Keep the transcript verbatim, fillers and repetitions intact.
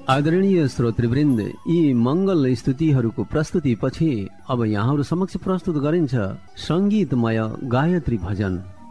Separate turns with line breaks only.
आदरणीय श्रोतृवृन्द, यी मङ्गल स्तुतिहरूको प्रस्तुति पछि अब यहाँहरू समक्ष प्रस्तुत गरिन्छ सङ्गीतमय गायत्री भजन।